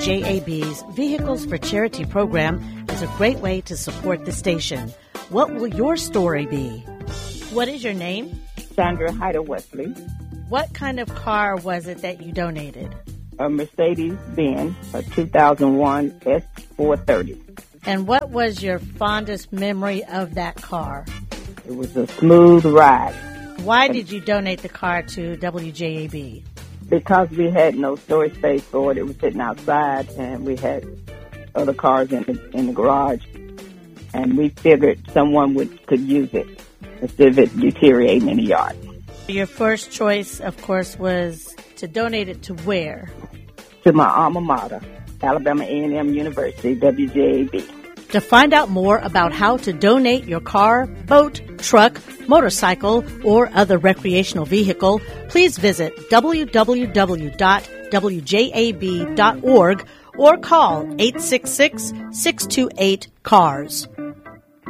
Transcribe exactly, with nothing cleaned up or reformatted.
J A B's Vehicles for Charity program is a great way to support the station. What will your story be? What is your name? Sandra Hyder Wesley. What kind of car was it that you donated? A Mercedes-Benz, a two thousand one S four thirty. And what was your fondest memory of that car? It was a smooth ride. Why did you donate the car to W J A B? Because we had no storage space for it. It was sitting outside, and we had other cars in the, in the garage. And we figured someone would could use it instead of it deteriorating in the yard. Your first choice, of course, was to donate it to where? To my alma mater, Alabama A and M University, W J A B. To find out more about how to donate your car, boat, truck, motorcycle, or other recreational vehicle, please visit w w w dot w j a b dot org or call eight six six, six two eight, C A R S.